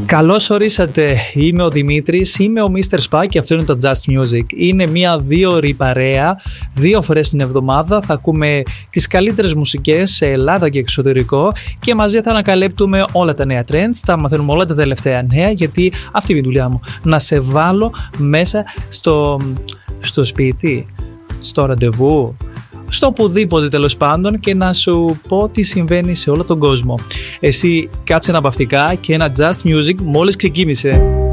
Καλώς ορίσατε, είμαι ο Δημήτρης, είμαι ο Mr. Spa και αυτό είναι το Just Music. Είναι μια 2ωρη παρέα, 2 φορές την εβδομάδα θα ακούμε τις καλύτερες μουσικές σε Ελλάδα και εξωτερικό και μαζί θα ανακαλύπτουμε όλα τα νέα trends, θα μαθαίνουμε όλα τα τελευταία νέα, γιατί αυτή είναι η δουλειά μου, να σε βάλω μέσα στο σπίτι, στο ραντεβού, στο οπουδήποτε τέλος πάντων και να σου πω τι συμβαίνει σε όλο τον κόσμο. Εσύ κάτσε αναπαυτικά και ένα Just Music μόλις ξεκίνησε.